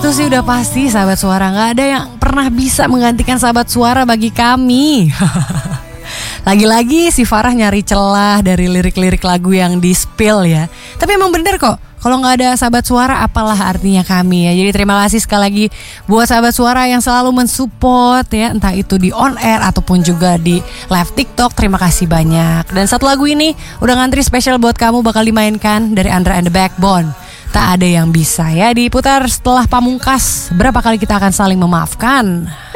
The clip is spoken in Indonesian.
Itu sih udah pasti sahabat suara, gak ada yang pernah bisa menggantikan sahabat suara bagi kami. Lagi-lagi si Farah nyari celah dari lirik-lirik lagu yang di-spill ya. Tapi emang bener kok, kalau gak ada sahabat suara apalah artinya kami ya. Jadi terima kasih sekali lagi buat sahabat suara yang selalu mensupport ya, entah itu di on air ataupun juga di live TikTok. Terima kasih banyak. Dan satu lagu ini udah ngantri spesial buat kamu, bakal dimainkan dari Andra and the Backbone. Tak ada yang bisa ya, diputar setelah Pamungkas. Berapa kali kita akan saling memaafkan?